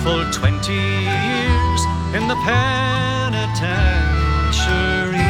full 20 years in the penitentiary.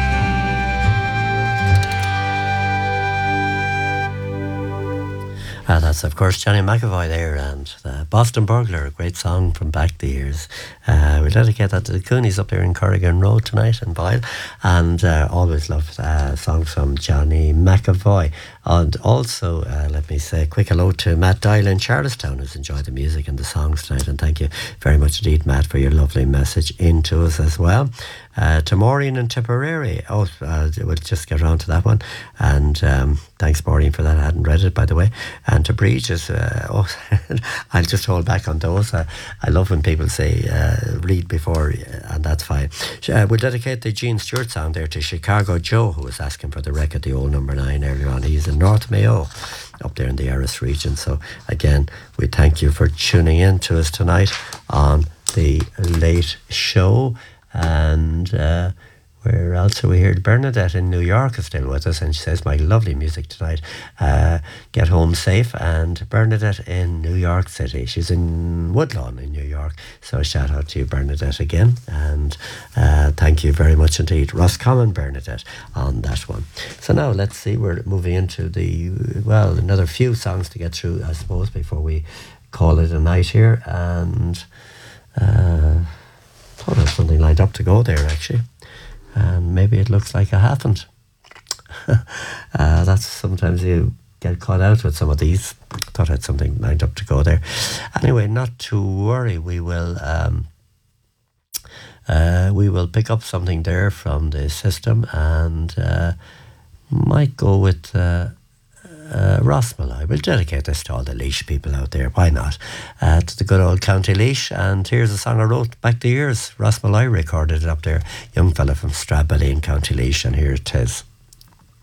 That's, of course, Johnny McAvoy there, and the Boston Burglar, a great song from back the years. We dedicate that to the Coonies up there in Corrigan Road tonight in Boyle, and always love songs from Johnny McAvoy. And also, let me say a quick hello to Matt Dial in Charlestown, who's enjoyed the music and the songs tonight, and thank you very much indeed, Matt, for your lovely message into us as well. To Maureen in Tipperary. We'll just get around to that one. And thanks, Maureen, for that. I hadn't read it, by the way. And to Breaches, I'll just hold back on those. I love when people say read before, and that's fine. We'll dedicate the Gene Stewart song there to Chicago Joe, who was asking for the record, the old number 9 earlier on. He's in North Mayo, up there in the Erris region. So again, we thank you for tuning in to us tonight on the Late Show. And where else are we here? Bernadette in New York is still with us, and she says, my lovely music tonight. Get home safe. And Bernadette in New York City. She's in Woodlawn in New York. So a shout out to you, Bernadette, again. And thank you very much indeed. Roscommon, Bernadette, on that one. So now let's see, we're moving into another few songs to get through, I suppose, before we call it a night here. And thought I had something lined up to go there, actually, and maybe it looks like I haven't. That's sometimes you get caught out with some of these. Thought I had something lined up to go there. Anyway, not to worry. We will pick up something there from the system, and might go with Ross Malloy. We'll dedicate this to all the Laois people out there. Why not? To the good old County Laois. And here's a song I wrote back the years. Ross Malloy recorded it up there. Young fella from Stradbally in County Laois, and here it is.